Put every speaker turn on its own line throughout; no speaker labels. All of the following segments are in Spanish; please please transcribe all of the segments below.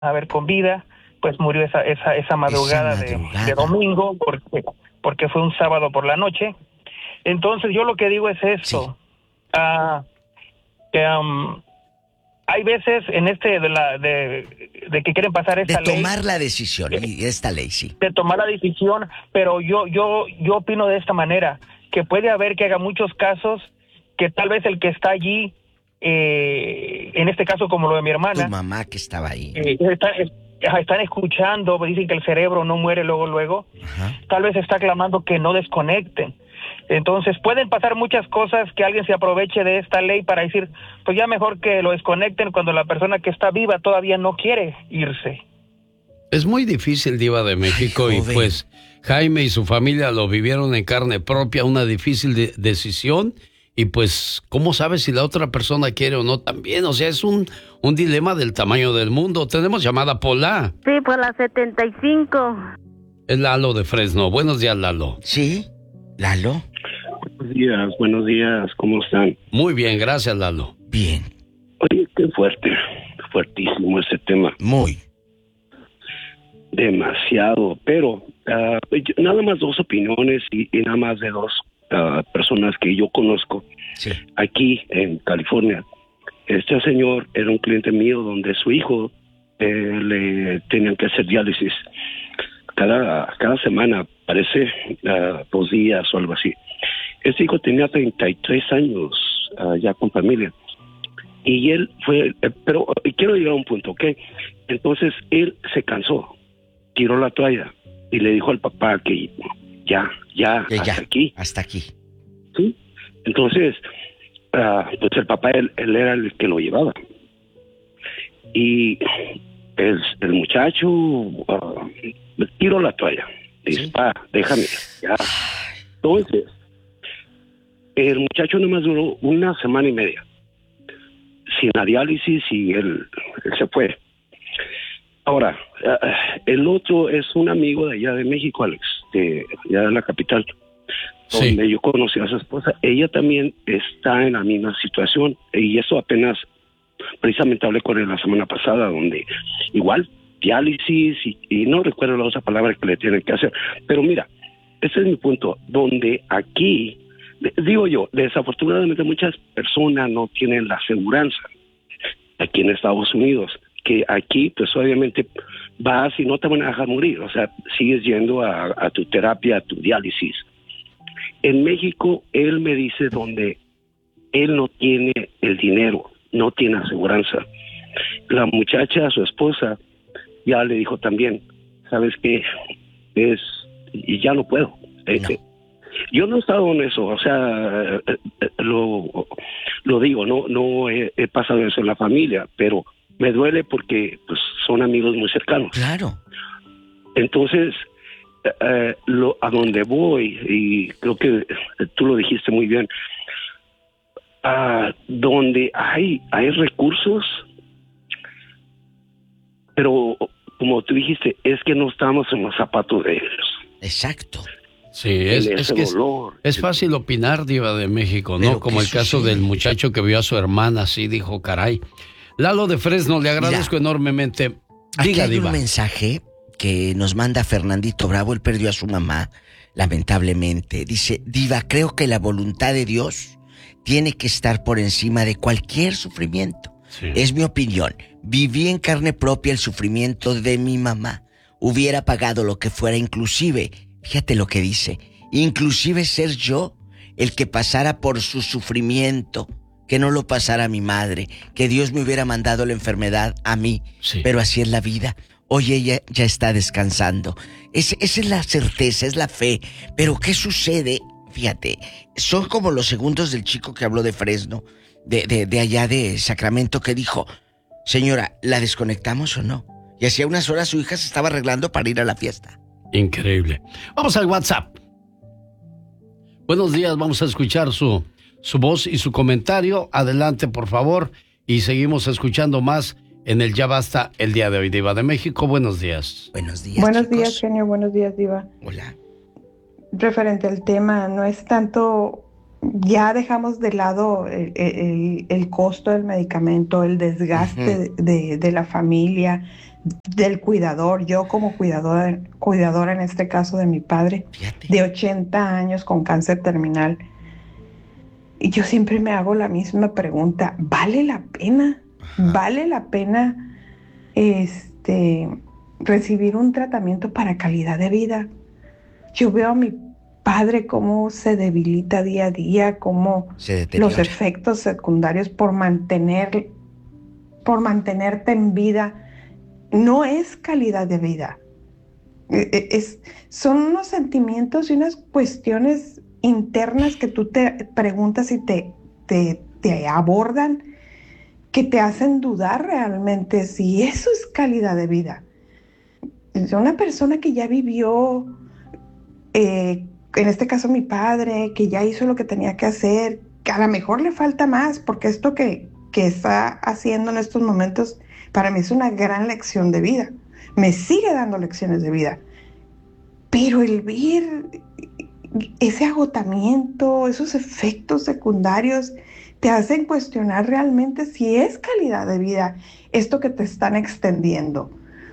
a ver con vida, pues murió esa madrugada, de domingo, porque fue un sábado por la noche. Entonces yo lo que digo es
Sí.
esto, que hay veces en de que quieren pasar esta ley,
De tomar la decisión, y esta ley, sí.
de tomar la decisión, pero yo opino de esta manera, que puede haber que haga muchos casos que tal vez el que está allí, en este caso como lo de mi hermana,
Tu mamá que estaba ahí.
Están escuchando, dicen que el cerebro no muere luego,
Ajá.
tal vez está clamando que no desconecten. Entonces pueden pasar muchas cosas, que alguien se aproveche de esta ley para decir, pues ya mejor que lo desconecten cuando la persona que está viva todavía no quiere irse.
Es muy difícil, Diva de México.
Ay,
y
joven.
pues Jaime y su familia lo vivieron en carne propia, una difícil decisión. Y pues, ¿cómo sabes si la otra persona quiere o no también? O sea, es un dilema del tamaño del mundo. Tenemos llamada Pola.
Sí, por la 75.
Es Lalo de Fresno. Buenos días, Lalo.
¿Sí? ¿Lalo?
Buenos días, ¿cómo están?
Muy bien, gracias, Lalo.
Bien.
Oye, qué fuertísimo ese tema.
Muy.
Demasiado, pero nada más dos opiniones y nada más de dos personas que yo conozco
Sí.
aquí en California. Este señor era un cliente mío donde su hijo le tenían que hacer diálisis cada semana, parece 2 días o algo así. Este hijo tenía 33 años ya con familia. Y él fue, pero quiero llegar a un punto, ¿ok? Entonces él se cansó, tiró la toalla y le dijo al papá que ya,
hasta aquí.
¿Sí? Entonces, pues el papá, él era el que lo llevaba. Y el muchacho tiró la toalla. Dice,
¿Sí?
déjame, ya. Entonces, el muchacho nomás duró 1 semana y media sin la diálisis y él se fue. Ahora, el otro es un amigo de allá de México, Alex, de allá de la capital,
Sí.
donde yo conocí a su esposa. Ella también está en la misma situación, y eso apenas, precisamente hablé con él la semana pasada, donde igual, diálisis, y no recuerdo la otra palabra que le tienen que hacer. Pero mira, ese es mi punto, donde aquí, digo yo, desafortunadamente muchas personas no tienen la aseguranza aquí en Estados Unidos, que aquí pues obviamente vas y no te van a dejar morir, o sea, sigues yendo a tu terapia, a tu diálisis. En México, él me dice donde él no tiene el dinero, no tiene aseguranza. La muchacha, su esposa, ya le dijo también, ¿sabes qué? Y ya no puedo. Yo no he estado en eso, o sea, lo digo, no he pasado eso en la familia, pero me duele porque pues son amigos muy cercanos.
Claro.
Entonces, a donde voy, y creo que tú lo dijiste muy bien, donde hay recursos, pero como tú dijiste, es que no estamos en los zapatos de ellos.
Exacto.
Sí, es fácil opinar, Diva de México, ¿no?
Pero
Como el caso
sucede?
del muchacho que vio a su hermana, así dijo, caray. Lalo de Fresno, le agradezco enormemente.
Aquí
Diga,
hay
Diva.
un mensaje que nos manda Fernandito Bravo. Él perdió a su mamá, lamentablemente. Dice, Diva, creo que la voluntad de Dios tiene que estar por encima de cualquier sufrimiento.
Sí.
Es mi opinión. Viví en carne propia el sufrimiento de mi mamá. Hubiera pagado lo que fuera, inclusive, fíjate lo que dice, inclusive ser yo el que pasara por su sufrimiento, que no lo pasara a mi madre, que Dios me hubiera mandado la enfermedad a mí.
Sí.
Pero así es la vida. Hoy ella ya está descansando. Esa es la certeza, es la fe. Pero ¿qué sucede? Fíjate, son como los segundos del chico que habló de Fresno, de allá de Sacramento, que dijo, señora, ¿la desconectamos o no? Y hacía unas horas su hija se estaba arreglando para ir a la fiesta.
Increíble. Vamos al WhatsApp. Buenos días, vamos a escuchar su voz y su comentario. Adelante, por favor. Y seguimos escuchando más en el Ya Basta el día de hoy, Diva de México. Buenos días.
Buenos días,
Buenos
chicos.
días, genio. Buenos días, Diva.
Hola.
Referente al tema, no es tanto, ya dejamos de lado el costo del medicamento, el desgaste de la familia, del cuidador, yo como cuidadora en este caso de mi padre,
Fíjate.
de 80 años con cáncer terminal. Y yo siempre me hago la misma pregunta, ¿vale la pena?
Ajá.
¿Vale la pena recibir un tratamiento para calidad de vida? Yo veo a mi padre cómo se debilita día a día, cómo
Se deteriora.
los efectos secundarios por mantenerte en vida no es calidad de vida. Son unos sentimientos y unas cuestiones internas que tú te preguntas y te abordan, que te hacen dudar realmente si eso es calidad de vida. Es una persona que ya vivió, en este caso mi padre, que ya hizo lo que tenía que hacer, que a lo mejor le falta más, porque esto que está haciendo en estos momentos, para mí es una gran lección de vida. Me sigue dando lecciones de vida. Pero el ver ese agotamiento, esos efectos secundarios, te hacen cuestionar realmente si es calidad de vida esto que te están extendiendo.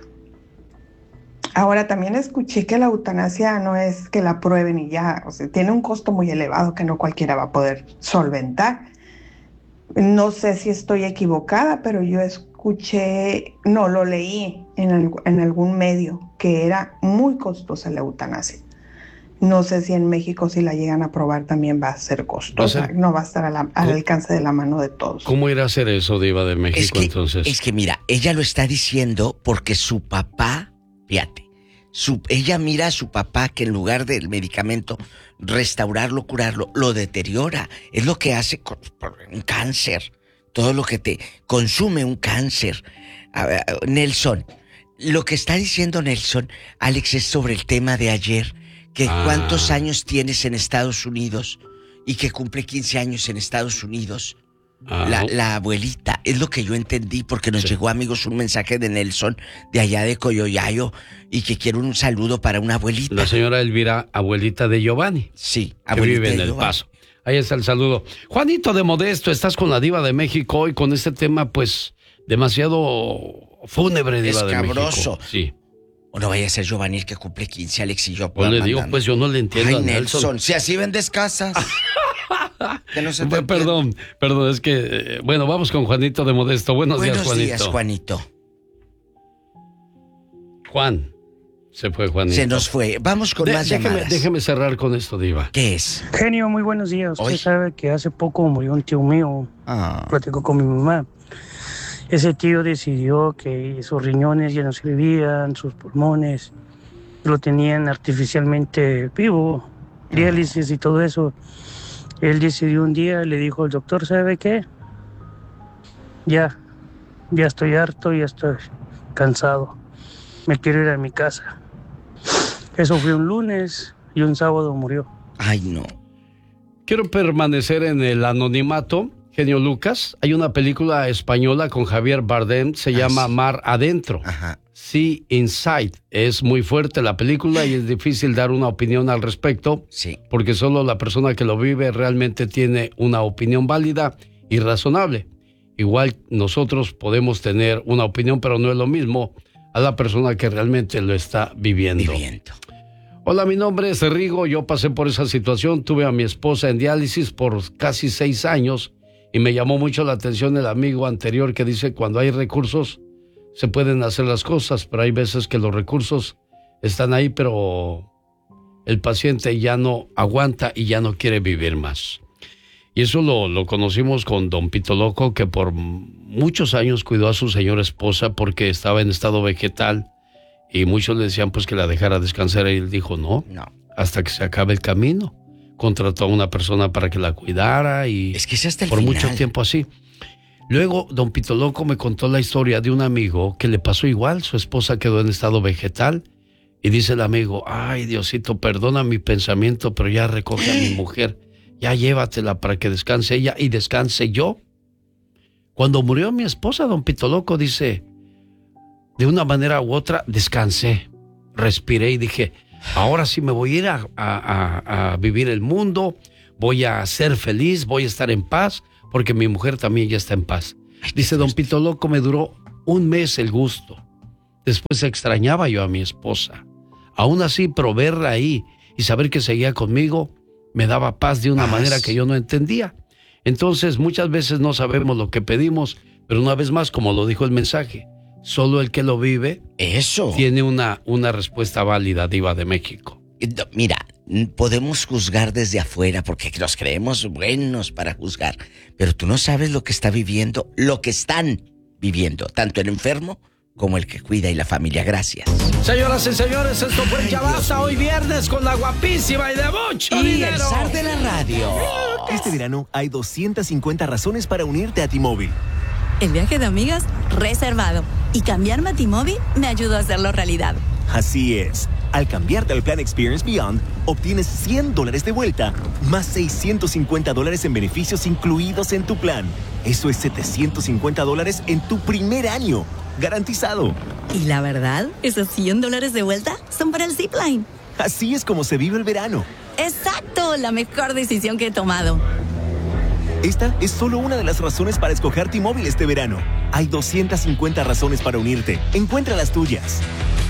Ahora, también escuché que la eutanasia no es que la aprueben y ya, o sea, tiene un costo muy elevado que no cualquiera va a poder solventar. No sé si estoy equivocada, pero yo lo leí en algún medio, que era muy costosa la eutanasia. No sé si en México, si la llegan a aprobar, también va a ser costosa. No va a estar al alcance de la mano de todos.
¿Cómo irá a hacer eso, Diva de México, entonces?
Es que mira, ella lo está diciendo porque su papá, fíjate, ella mira a su papá que en lugar del medicamento restaurarlo, curarlo, lo deteriora. Es lo que hace con un cáncer. Todo lo que te consume un cáncer. Nelson, lo que está diciendo Nelson, Alex, es sobre el tema de ayer, que cuántos años tienes en Estados Unidos y que cumple 15 años en Estados Unidos. La abuelita, es lo que yo entendí, porque nos llegó, amigos, un mensaje de Nelson de allá de Coyoyayo y que quiere un saludo para una abuelita.
La señora Elvira, abuelita de Giovanni.
Sí,
que vive en El Paso. Ahí está el saludo. Juanito de Modesto, estás con la Diva de México y con este tema, pues, demasiado fúnebre, Diva de México.
Escabroso.
Sí.
O no vaya a ser Giovanni el que cumple 15, Alex y yo.
Pues le digo, pues yo no le entiendo.
Ay, a Nelson, si así vendes casas. Que no se te
perdón, es que, bueno, vamos con Juanito de Modesto. Buenos días, Juanito.
Buenos días, Juanito.
Juan, se fue Juanito.
Se nos fue. Vamos con más llamadas.
Déjeme cerrar con esto, Diva.
¿Qué es?
Genio, muy buenos días. Usted sabe que hace poco murió un tío mío. Platicó con mi mamá. Ese tío decidió que sus riñones ya no servían, sus pulmones lo tenían artificialmente vivo, diálisis y todo eso. Él decidió un día, le dijo al doctor, ¿sabe qué? Ya estoy harto, ya estoy cansado. Me quiero ir a mi casa. Eso fue un lunes y un sábado murió.
Ay, no.
Quiero permanecer en el anonimato. Genio Lucas, hay una película española con Javier Bardem, se llama Mar Adentro.
Ajá.
Sea Inside. Es muy fuerte la película y es difícil dar una opinión al respecto.
Sí.
Porque solo la persona que lo vive realmente tiene una opinión válida y razonable. Igual nosotros podemos tener una opinión, pero no es lo mismo a la persona que realmente lo está viviendo. Hola, mi nombre es Rigo, yo pasé por esa situación, tuve a mi esposa en diálisis por casi 6 años y me llamó mucho la atención el amigo anterior que dice cuando hay recursos se pueden hacer las cosas, pero hay veces que los recursos están ahí, pero el paciente ya no aguanta y ya no quiere vivir más. Y eso lo conocimos con don Pito Loco, que por muchos años cuidó a su señora esposa porque estaba en estado vegetal y muchos le decían pues que la dejara descansar y él dijo no, hasta que se acabe el camino. Contrató a una persona para que la cuidara y
es que es hasta el
por
final.
Mucho tiempo así. Luego, don Pito Loco me contó la historia de un amigo que le pasó igual. Su esposa quedó en estado vegetal y dice el amigo, ay, Diosito, perdona mi pensamiento, pero ya recoge a mi mujer. Ya llévatela para que descanse ella y descanse yo. Cuando murió mi esposa, don Pito Loco dice, de una manera u otra, descansé, respiré y dije, ahora sí me voy a ir a vivir el mundo, voy a ser feliz, voy a estar en paz, porque mi mujer también ya está en paz. Dice don Pito Loco, me duró un mes el gusto. Después extrañaba yo a mi esposa. Aún así, proveerla ahí y saber que seguía conmigo me daba paz de una manera que yo no entendía. Entonces, muchas veces no sabemos lo que pedimos, pero una vez más, como lo dijo el mensaje, solo el que lo vive tiene una respuesta válida, Diva de México.
Mira, podemos juzgar desde afuera porque nos creemos buenos para juzgar, pero tú no sabes lo que está viviendo, lo que están viviendo, tanto el enfermo como el que cuida y la familia. Gracias.
Señoras y señores, esto fue Ya Basta hoy viernes con la guapísima y de mucho dinero.
El zar de la radio.
Este verano hay 250 razones para unirte a T-Mobile.
El viaje de amigas reservado. Y cambiarme a T-Mobile me ayudó a hacerlo realidad.
Así es. Al cambiarte al plan Experience Beyond, obtienes $100 de vuelta, más $650 en beneficios incluidos en tu plan. Eso es $750 en tu primer año. Garantizado.
Y la verdad, esos $100 de vuelta son para el Zipline.
Así es como se vive el verano.
¡Exacto! La mejor decisión que he tomado.
Esta es solo una de las razones para escoger T-Mobile este verano. Hay 250 razones para unirte. Encuentra las tuyas.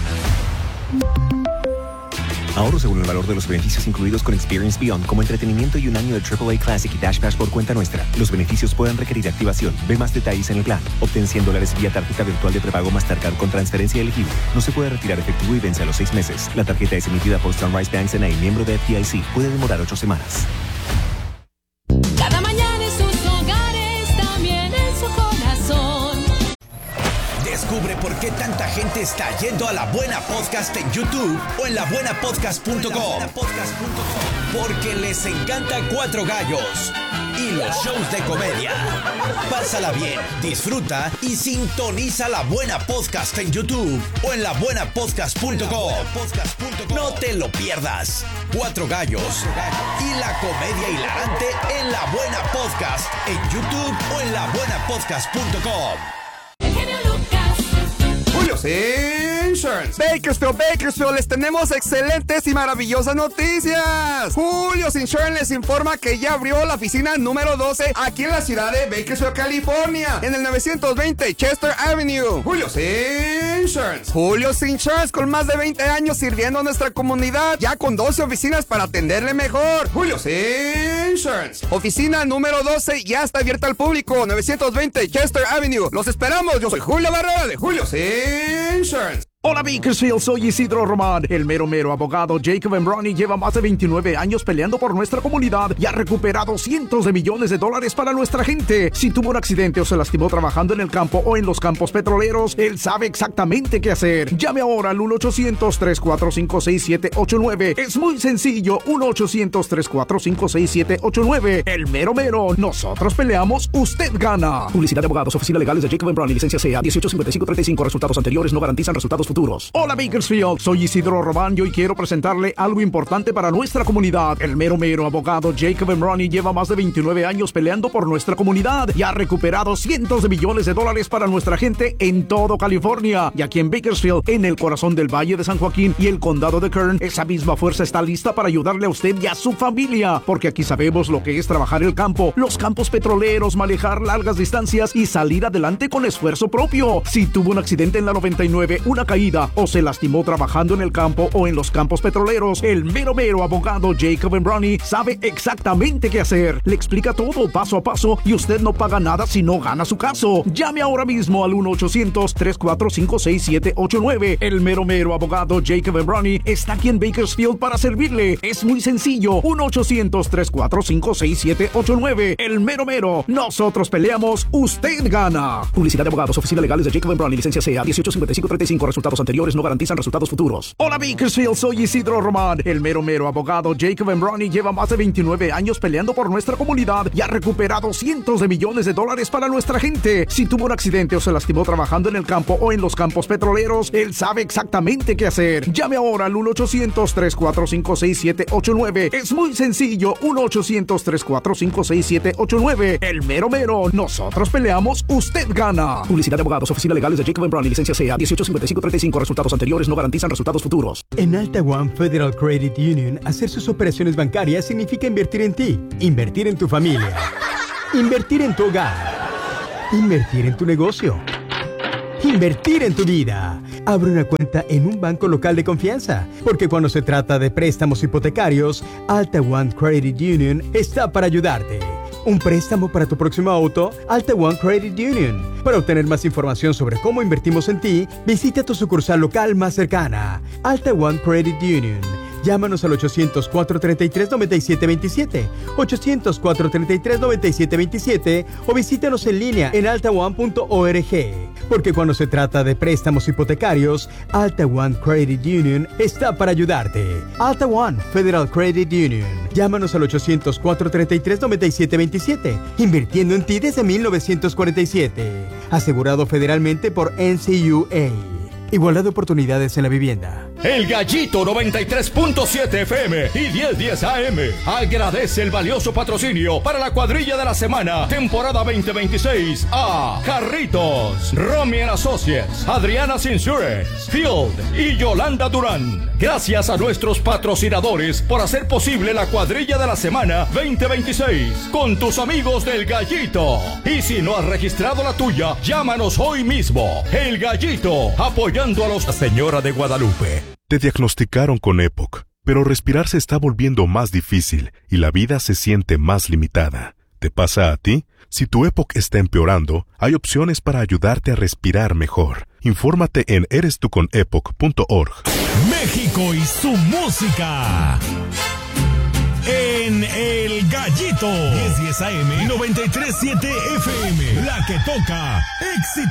Ahorro según el valor de los beneficios incluidos con Experience Beyond, como entretenimiento y un año de AAA Classic y Dash Pass por cuenta nuestra. Los beneficios pueden requerir activación. Ve más detalles en el plan. Obtén $100 vía tarjeta virtual de prepago Mastercard con transferencia elegible. No se puede retirar efectivo y vence a los 6 meses. La tarjeta es emitida por Sunrise Banks N.A., miembro de FDIC. Puede demorar 8 semanas.
Cada mañana en sus hogares, también en su corazón.
Descubre por qué tanta gente está yendo a La Buena Podcast en YouTube o en labuenapodcast.com. Porque les encanta Cuatro Gallos y los shows de comedia. Pásala bien, disfruta y sintoniza La Buena Podcast en YouTube o en labuenapodcast.com. No te lo pierdas. Cuatro Gallos y la comedia hilarante en La Buena Podcast en YouTube o en labuenapodcast.com.
Julio's Insurance. Bakersfield, les tenemos excelentes y maravillosas noticias. Julio's Insurance les informa que ya abrió la oficina número 12 aquí en la ciudad de Bakersfield, California, en el 920 Chester Avenue. Julio's Insurance. Julio's Insurance, con más de 20 años sirviendo a nuestra comunidad, ya con 12 oficinas para atenderle mejor. Julio's Insurance. Oficina número 12 ya está abierta al público, 920 Chester Avenue. Los esperamos. Yo soy Julio Barrera de Julio's Insurance.
Hola Bakersfield, soy Isidro Román. El mero abogado Jacob Embroni lleva más de 29 años peleando por nuestra comunidad y ha recuperado cientos de millones de dólares para nuestra gente. Si tuvo un accidente o se lastimó trabajando en el campo o en los campos petroleros, él sabe exactamente qué hacer. Llame ahora al 1-800-345-6789. Es muy sencillo, 1-800-345-6789. El mero, nosotros peleamos, usted gana. Publicidad de abogados, oficina legales de Jacob Embroni, licencia CA 185535. Resultados anteriores no garantizan resultados futuros. Hola Bakersfield, soy Isidro Román y hoy quiero presentarle algo importante para nuestra comunidad. El mero abogado Jacob Embroni lleva más de 29 años peleando por nuestra comunidad y ha recuperado cientos de millones de dólares para nuestra gente en todo California. Y aquí en Bakersfield, en el corazón del Valle de San Joaquín y el condado de Kern, esa misma fuerza está lista para ayudarle a usted y a su familia, porque aquí sabemos lo que es trabajar el campo, los campos petroleros, manejar largas distancias y salir adelante con esfuerzo propio. Si tuvo un accidente en la 99, una caída o se lastimó trabajando en el campo o en los campos petroleros, el mero abogado Jacob Embroni sabe exactamente qué hacer. Le explica todo paso a paso y usted no paga nada si no gana su caso. Llame ahora mismo al 1-800-345-6789. El mero abogado Jacob Embroni está aquí en Bakersfield para servirle. Es muy sencillo, 1-800-345-6789. El mero, nosotros peleamos, usted gana. Publicidad de abogados, oficina legales de Jacob Embroni, licencia CA 185535. Resultados anteriores no garantizan resultados futuros. Hola Bakersfield, soy Isidro Román. El mero abogado Jacob Embroni lleva más de 29 años peleando por nuestra comunidad y ha recuperado cientos de millones de dólares para nuestra gente. Si tuvo un accidente o se lastimó trabajando en el campo o en los campos petroleros, él sabe exactamente qué hacer. Llame ahora al 1-800-345-6789. Es muy sencillo, 1-800-345-6789. El mero, nosotros peleamos, usted gana. Publicidad de abogados, oficina legales de Jacob Embroni, licencia CA 185535. Resultados anteriores no garantizan resultados futuros.
En Alta One Federal Credit Union, hacer sus operaciones bancarias significa invertir en ti, invertir en tu familia, invertir en tu hogar, invertir en tu negocio, invertir en tu vida. Abre una cuenta en un banco local de confianza, porque cuando se trata de préstamos hipotecarios, Alta One Credit Union está para ayudarte. ¿Un préstamo para tu próximo auto? Alta One Credit Union. Para obtener más información sobre cómo invertimos en ti, visita tu sucursal local más cercana. Alta One Credit Union. Llámanos al 800-433-9727, 800-433-9727 o visítanos en línea en altaone.org. Porque cuando se trata de préstamos hipotecarios, Alta One Credit Union está para ayudarte. Alta One Federal Credit Union. Llámanos al 800-433-9727, invirtiendo en ti desde 1947. Asegurado federalmente por NCUA. Igualdad de oportunidades en la vivienda.
El Gallito 93.7 FM y 1010 AM agradece el valioso patrocinio para la cuadrilla de la semana, temporada 2026 a Carritos, Romy & Associates, Adriana's Insurance, Field y Yolanda Durán. Gracias a nuestros patrocinadores por hacer posible la cuadrilla de la semana 2026 con tus amigos del Gallito. Y si no has registrado la tuya, llámanos hoy mismo. El Gallito, apoyando a los...
Señora de Guadalupe. Te diagnosticaron con EPOC, pero respirar se está volviendo más difícil y la vida se siente más limitada. ¿Te pasa a ti? Si tu EPOC está empeorando, hay opciones para ayudarte a respirar mejor. Infórmate en erestuconepoc.org.
México y su música. En El Gallito. 1010 AM, 93.7 FM. La que toca éxito.